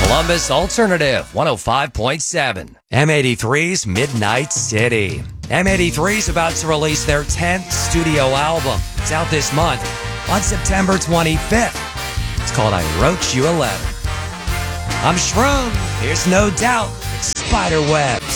Columbus Alternative 105.7. M83's Midnight City. M83 is about to release their 10th studio album. It's out this month on September 25th. It's called I Wrote You a Letter. I'm Shroom. Here's No Doubt. Spiderwebs.